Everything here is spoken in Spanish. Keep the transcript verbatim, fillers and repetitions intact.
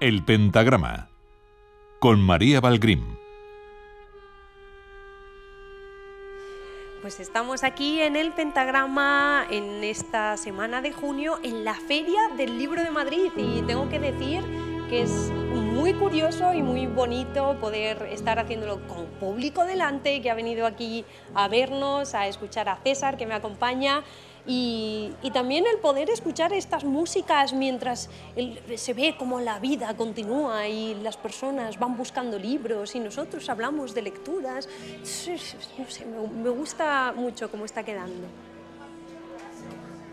El Pentagrama, con María Valgrim. Pues estamos aquí en el Pentagrama en esta semana de junio en la Feria del Libro de Madrid y tengo que decir que es muy curioso y muy bonito poder estar haciéndolo con público delante que ha venido aquí a vernos, a escuchar a César que me acompaña y, y también el poder escuchar estas músicas mientras el, se ve cómo la vida continúa y las personas van buscando libros y nosotros hablamos de lecturas. No sé, me, me gusta mucho cómo está quedando.